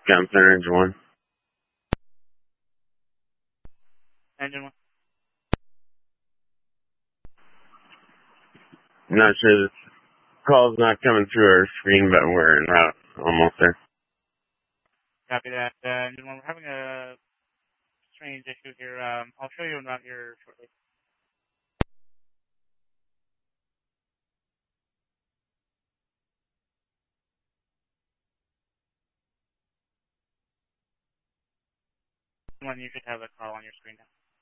Comm Center, Engine 1. Engine 1. I'm not sure this call's not coming through our screen, but we're en route. Almost there. Copy that. Engine 1, we're having a strange issue here. I'll show you en route here shortly. Engine 1, you should have a call on your screen now.